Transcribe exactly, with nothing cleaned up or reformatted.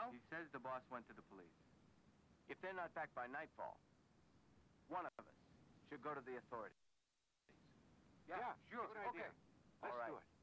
How? He says the boss went to the police. If they're not back by nightfall, one of us should go to the authorities. Yeah, Yeah, sure. good idea. Okay. Let's All right. do it.